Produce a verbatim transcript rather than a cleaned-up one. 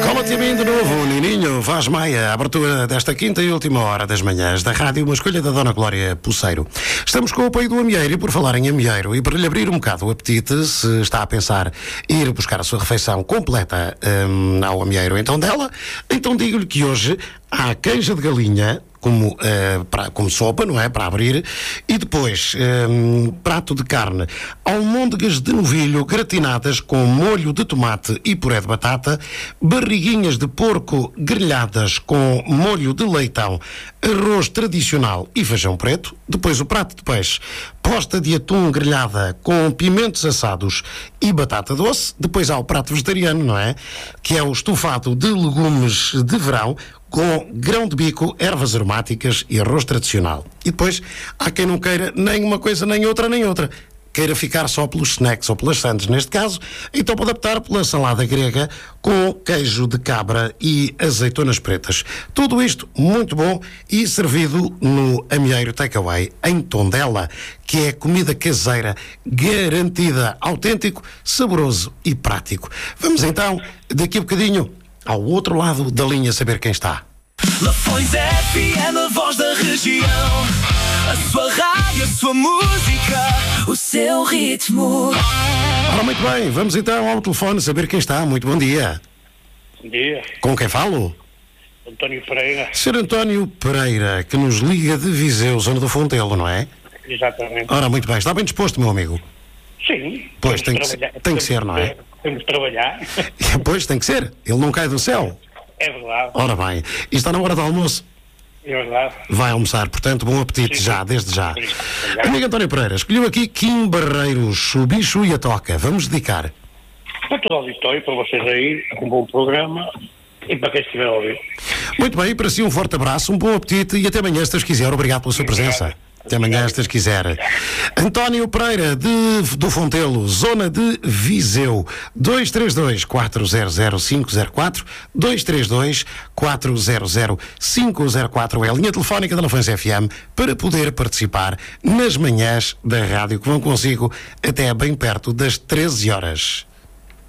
Fala de mim de novo, Nininho Vaz Maia, a abertura desta quinta e última hora das manhãs da rádio, uma escolha da Dona Glória Poceiro. Estamos com o apoio do Amieiro, e por falar em Amieiro, e para lhe abrir um bocado o apetite, se está a pensar ir buscar a sua refeição completa hum, ao Amieiro então dela, então digo-lhe que hoje há queijo de galinha, como, uh, pra, como sopa, não é? Para abrir. E depois, um, prato de carne, almôndegas de novilho gratinadas com molho de tomate e puré de batata, barriguinhas de porco grelhadas com molho de leitão, arroz tradicional e feijão preto. Depois o prato de peixe, posta de atum grelhada com pimentos assados e batata doce. Depois há o prato vegetariano, não é? Que é o estofado de legumes de verão, com grão de bico, ervas aromáticas e arroz tradicional. E depois, há quem não queira nem uma coisa, nem outra, nem outra. Queira ficar só pelos snacks ou pelas sandes, neste caso, então pode optar pela salada grega com queijo de cabra e azeitonas pretas. Tudo isto muito bom e servido no Amieiro Takeaway, em Tondela, que é comida caseira garantida, autêntico, saboroso e prático. Vamos então, daqui a bocadinho, ao outro lado da linha, saber quem está. Lafões F M, a voz da região. A sua rádio, a sua música, o seu ritmo. Ora, muito bem, vamos então ao telefone saber quem está. Muito bom dia. Bom dia, Com quem falo? António Pereira. senhor António Pereira, que nos liga de Viseu, zona do Fontelo, não é? Exatamente. Ora, muito bem, está bem disposto, meu amigo? Sim. Pois, temos tem que, trabalhar- tem que ser, não é? Temos de trabalhar. Pois, tem que ser. Ele não cai do céu. É verdade. Ora bem, e está na hora do almoço. É verdade. Vai almoçar, portanto, bom apetite Sim, já, sim. desde já. Sim. Amigo António Pereira, escolheu aqui Kim Barreiros, o bicho e a toca. Vamos dedicar. Para todo o auditório, para vocês aí, um bom programa e para quem estiver a ouvir. Muito bem, para si um forte abraço, um bom apetite e até amanhã, se Deus quiser. Obrigado pela sua presença. Até amanhã, se Deus quiser. António Pereira, de, do Fontelo, zona de Viseu. dois três dois, quatro zero zero, cinco zero quatro, dois três dois, quatro zero zero, cinco zero quatro é a linha telefónica da Lafões F M para poder participar nas manhãs da rádio, que vão consigo até bem perto das treze horas.